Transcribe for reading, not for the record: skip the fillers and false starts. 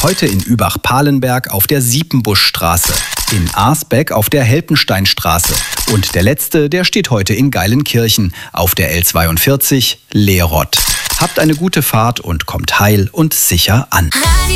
Heute in Übach-Palenberg auf der Siepenbuschstraße, in Arsbeck auf der Helpensteinstraße und der letzte, der steht heute in Geilenkirchen auf der L42 Leerott. Habt eine gute Fahrt und kommt heil und sicher an.